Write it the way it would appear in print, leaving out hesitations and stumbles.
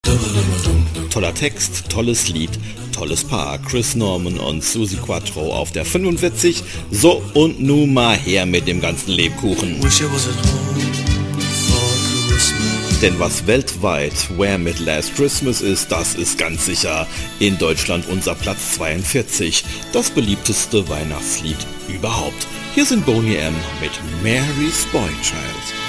Toller Text, tolles Lied, tolles Paar. Chris Norman und Suzi Quatro auf der 45. So, und nun mal her mit dem ganzen Lebkuchen. Denn was weltweit Where mit Last Christmas ist, das ist ganz sicher in Deutschland unser Platz 42. Das beliebteste Weihnachtslied überhaupt. Hier sind Boney M. mit Mary's Boy Child.